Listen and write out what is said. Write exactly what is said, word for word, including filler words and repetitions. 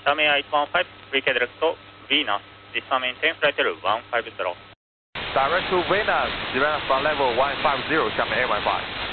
タメヤいちいち Free Direct Venus, this one maintain flight level one five zero. Direct to Venus, Venus from level one five zero, Xiamen A one five.